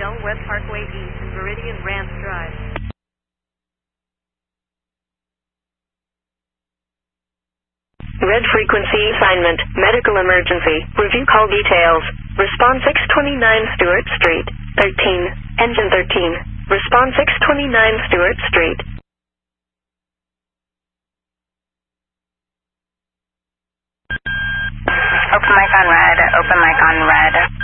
Del Webb Parkway East, Meridian Ranch Drive. Red frequency assignment, medical emergency, review call details. Response 629 Stewart Street, 13, engine 13. Response 629 Stewart Street. Open mic on red, open mic on red.